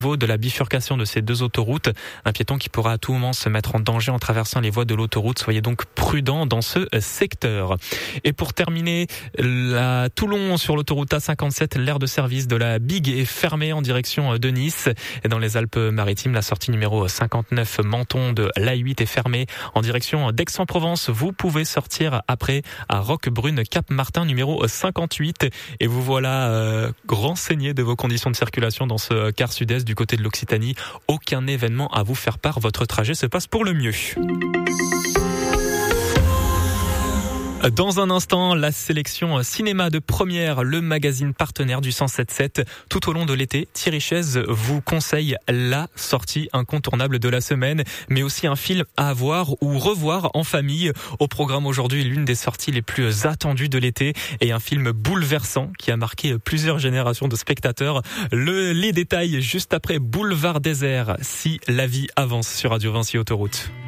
de la bifurcation de ces deux autoroutes. Un piéton qui pourra à tout moment se mettre en danger en traversant les voies de l'autoroute. Soyez donc prudents dans ce secteur. Et pour terminer, à Toulon sur l'autoroute A57, l'aire de service de la Big est fermée en direction de Nice. Et dans les Alpes-Maritimes, la sortie numéro 59 Menton de l'A8 est fermée en direction d'Aix-en-Provence. Vous pouvez sortir après à Roquebrune, Cap-Martin numéro 58. Et vous voilà renseigné de vos conditions de circulation dans ce quart sud-est du côté de l'Occitanie. Aucun événement à vous faire part. Votre trajet se passe pour le mieux. Dans un instant, la sélection cinéma de Première, le magazine partenaire du 107.7. Tout au long de l'été, Thierry Chaise vous conseille la sortie incontournable de la semaine, mais aussi un film à voir ou revoir en famille. Au programme aujourd'hui, l'une des sorties les plus attendues de l'été et un film bouleversant qui a marqué plusieurs générations de spectateurs. Les détails juste après Boulevard désert, si la vie avance sur Radio Vinci Autoroute.